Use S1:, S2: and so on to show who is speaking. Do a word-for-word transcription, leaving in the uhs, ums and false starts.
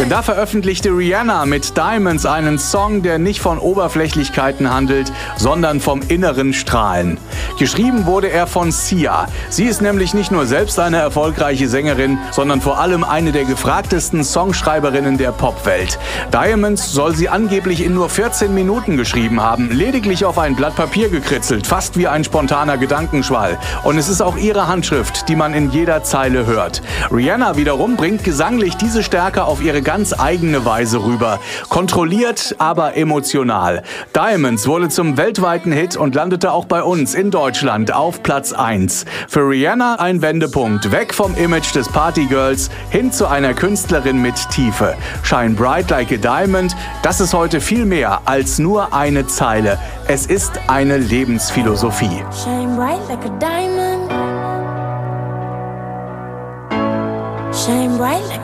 S1: Denn da veröffentlichte Rihanna mit Diamonds einen Song, der nicht von Oberflächlichkeiten handelt, sondern vom inneren Strahlen. Geschrieben wurde er von Sia. Sie ist nämlich nicht nur selbst eine erfolgreiche Sängerin, sondern vor allem eine der gefragtesten Songschreiberinnen der Popwelt. Diamonds soll sie angeblich in nur vierzehn Minuten geschrieben haben, lediglich auf ein Blatt Papier gekritzelt, fast wie ein spontaner Gedankenschwall. Und es ist auch ihre Handschrift, die man in jeder Zeile hört. Rihanna wiederum bringt gesanglich diese Stärke auf ihre ganz eigene Weise rüber. Kontrolliert, aber emotional. Diamonds wurde zum weltweiten Hit und landete auch bei uns in Deutschland auf Platz eins. Für Rihanna ein Wendepunkt. Weg vom Image des Partygirls hin zu einer Künstlerin mit Tiefe. Shine bright like a diamond, das ist heute viel mehr als nur eine Zeile. Es ist eine Lebensphilosophie.
S2: Shine bright like a diamond. Shine bright like